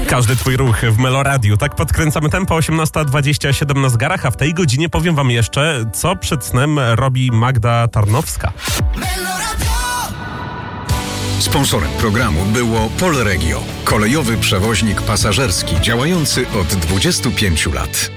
Każdy twój ruch w Meloradiu. Tak podkręcamy tempo. 18:27 na zegarach, a w tej godzinie powiem wam jeszcze, co przed snem robi Magda Tarnowska. Sponsorem programu było Polregio, kolejowy przewoźnik pasażerski działający od 25 lat.